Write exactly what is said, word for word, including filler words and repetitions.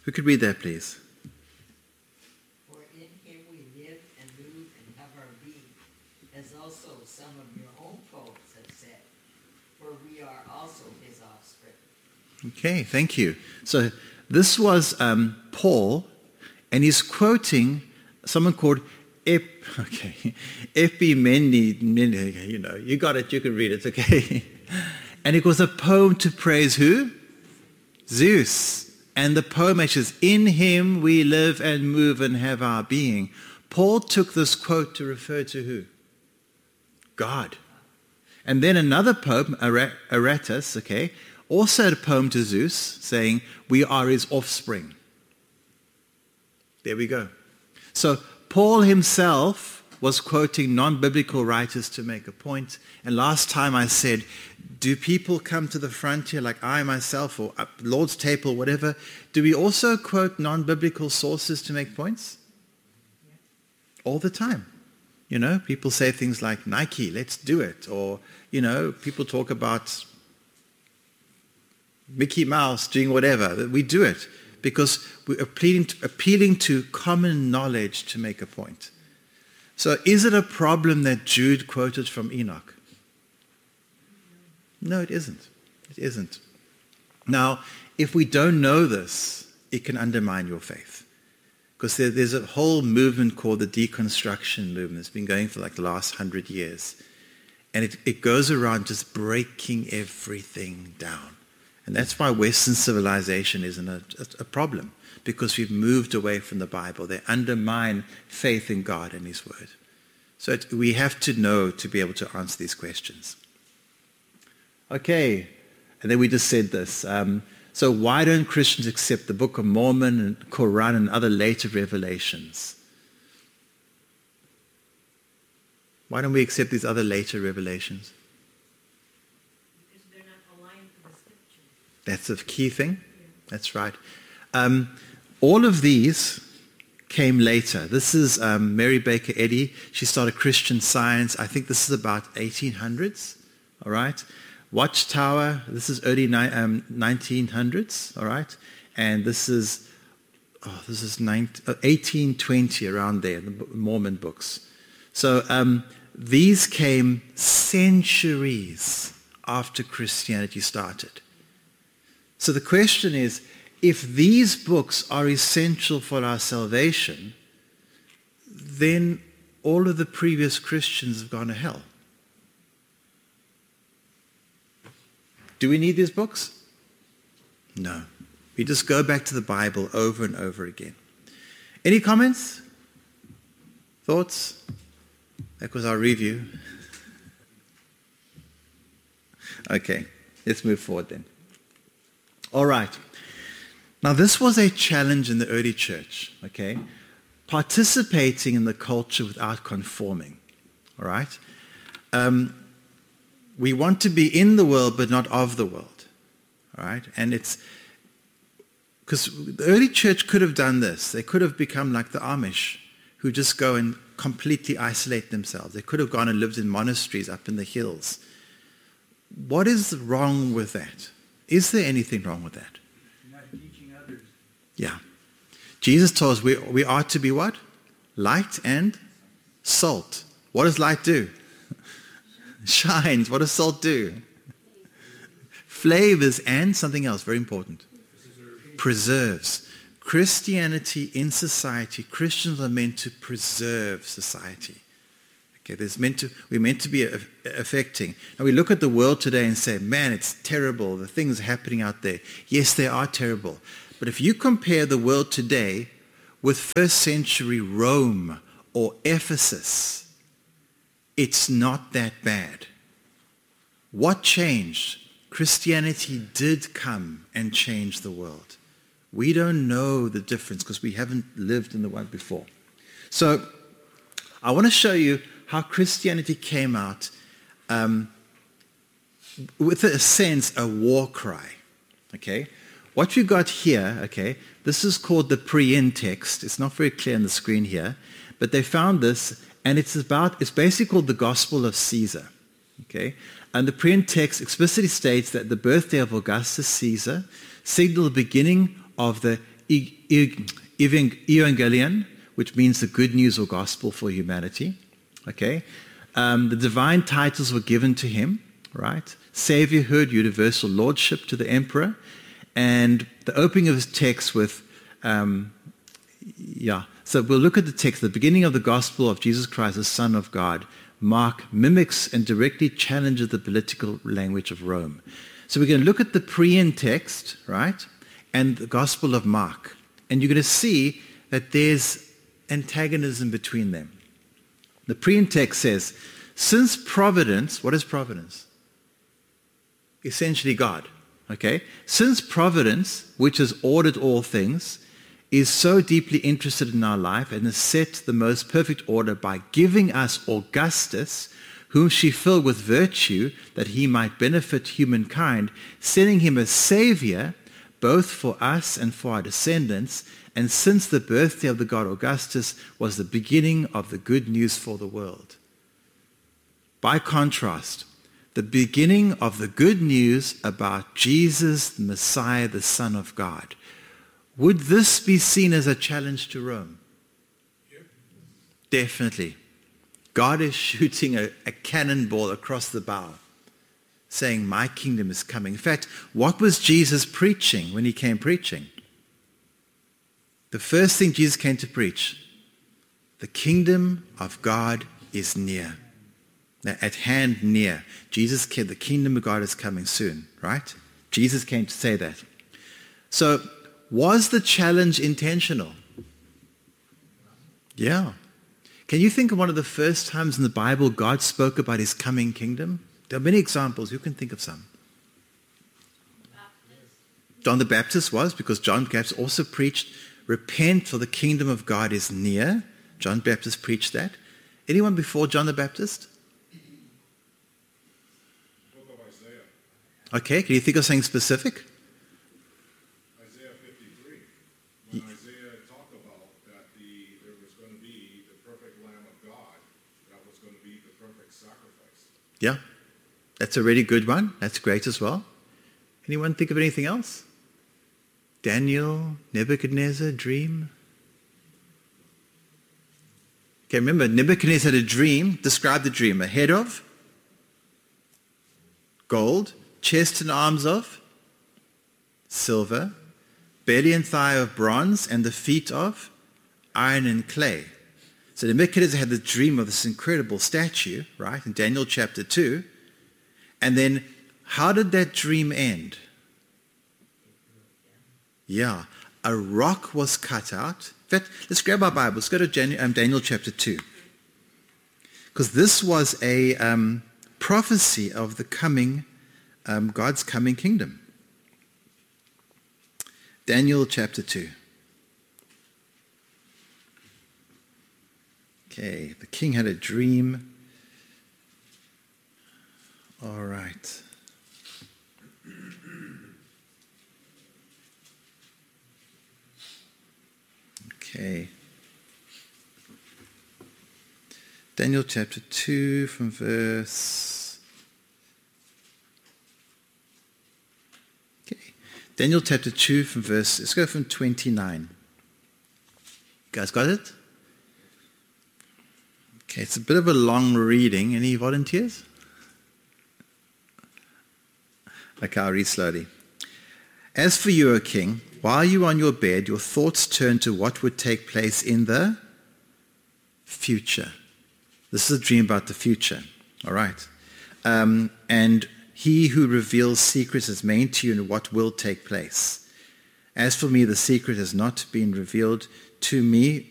Who could read that, please? For in him we live and move and have our being, as also some of your own poets have said, for we are also his offspring. Okay, thank you. So this was um, Paul, and he's quoting someone called Ep, okay, Epimeni, you know, you got it, you can read it, okay. And it was a poem to praise who? Zeus. And the poem is, in him we live and move and have our being. Paul took this quote to refer to who? God. And then another poem, Aratus, okay, also a poem to Zeus, saying, we are his offspring. There we go. So Paul himself was quoting non-biblical writers to make a point. And last time I said, do people come to the front here like I myself or Lord's Table, whatever? Do we also quote non-biblical sources to make points? All the time. You know, people say things like Nike, let's do it. Or, you know, people talk about Mickey Mouse doing whatever. We do it because we're appealing to, appealing to common knowledge to make a point. So is it a problem that Jude quoted from Enoch? No, it isn't. It isn't. Now, if we don't know this, it can undermine your faith. Because there, there's a whole movement called the deconstruction movement. It's been going for like the last hundred years. And it, it goes around just breaking everything down. And that's why Western civilization isn't a, a problem, because we've moved away from the Bible. They undermine faith in God and his word. So it, we have to know to be able to answer these questions. Okay, and then we just said this. Um, so why don't Christians accept the Book of Mormon and Quran and other later revelations? Why don't we accept these other later revelations? Because they're not aligned with the scripture. That's a key thing. Yeah. That's right. Um, all of these came later. This is um, Mary Baker Eddy. She started Christian Science. I think this is about eighteen hundreds. All right. Watchtower, this is early ni- um, nineteen hundreds, all right? And this is, oh, this is nineteen, uh, eighteen twenty, around there, the Mormon books. So um, these came centuries after Christianity started. So the question is, if these books are essential for our salvation, then all of the previous Christians have gone to hell. Do we need these books? No. We just go back to the Bible over and over again. Any comments? Thoughts? That was our review. Okay, let's move forward then. All right. Now this was a challenge in the early church, okay? Participating in the culture without conforming, all right? Um, We want to be in the world, but not of the world. All right? And it's because the early church could have done this. They could have become like the Amish, who just go and completely isolate themselves. They could have gone and lived in monasteries up in the hills. What is wrong with that? Is there anything wrong with that? Not teaching others. Yeah. Jesus told us we, we are to be what? Light and salt. What does light do? Shines. What does salt do? Flavors and something else, very important. Preserves. Christianity in society, Christians are meant to preserve society. Okay, there's meant to, we're meant to be affecting. And we look at the world today and say, man, it's terrible. The things happening out there. Yes, they are terrible. But if you compare the world today with first century Rome or Ephesus, it's not that bad. What changed? Christianity did come and change the world. We don't know the difference because we haven't lived in the one before. So I want to show you how Christianity came out um, with a sense, a war cry. Okay? What you got here, okay, this is called the pre-in text. It's not very clear on the screen here, but they found this. And it's about, it's basically called the Gospel of Caesar. Okay? And the pre-in text explicitly states that the birthday of Augustus Caesar signaled the beginning of the e- e- evangelion, which means the good news or gospel for humanity. Okay, um, the divine titles were given to him, right? Saviorhood, universal lordship to the emperor, and the opening of his text with, um, yeah. So we'll look at the text. The beginning of the gospel of Jesus Christ, the Son of God. Mark mimics and directly challenges the political language of Rome. So we're going to look at the Priene text, right, and the Gospel of Mark, and you're going to see that there's antagonism between them. The Priene text says, since providence, what is providence? Essentially God, okay? Since providence, which has ordered all things, is so deeply interested in our life and has set the most perfect order by giving us Augustus, whom she filled with virtue that he might benefit humankind, sending him a savior both for us and for our descendants, and since the birthday of the god Augustus was the beginning of the good news for the world. By contrast, the beginning of the good news about Jesus, the Messiah, the Son of God. Would this be seen as a challenge to Rome? Yep. Definitely. God is shooting a, a cannonball across the bow, saying, my kingdom is coming. In fact, what was Jesus preaching when he came preaching? The first thing Jesus came to preach, the kingdom of God is near. Now, at hand, near. Jesus came, the kingdom of God is coming soon, right? Jesus came to say that. So, was the challenge intentional? Yeah. Can you think of one of the first times in the Bible God spoke about his coming kingdom? There are many examples. You can think of some. John the Baptist was, because John the Baptist also preached, repent for the kingdom of God is near. John the Baptist preached that. Anyone before John the Baptist? Book of Isaiah. Okay, can you think of something specific? Isaiah fifty-three. When Isaiah talked about that the there was going to be the perfect Lamb of God, that was going to be the perfect sacrifice. Yeah, that's a really good one. That's great as well. Anyone think of anything else? Daniel, Nebuchadnezzar, dream. Okay, remember, Nebuchadnezzar had a dream. Describe the dream. A head of gold, chest and arms of silver, belly and thigh of bronze, and the feet of iron and clay. So Nebuchadnezzar had the dream of this incredible statue, right, in Daniel chapter two. And then, how did that dream end? Yeah, a rock was cut out. In fact, let's grab our Bibles. Go to Daniel, um, Daniel chapter two. Because this was a um, prophecy of the coming, um, God's coming kingdom. Daniel chapter two. Okay, the king had a dream. All right. Okay. Daniel chapter two from verse... Okay. Daniel chapter two from verse... Let's go from twenty-nine. You guys got it? Okay, it's a bit of a long reading. Any volunteers? Okay, I'll read slowly. As for you, O king, while you are on your bed, your thoughts turn to what would take place in the future. This is a dream about the future. All right. Um, and he who reveals secrets has made to you what will take place. As for me, the secret has not been revealed to me